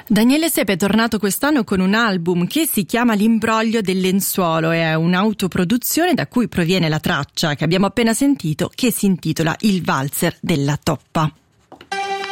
Daniele Sepe è tornato quest'anno con un album che si chiama L'imbroglio del lenzuolo e è un'autoproduzione da cui proviene la traccia che abbiamo appena sentito, che si intitola Il valzer della toppa.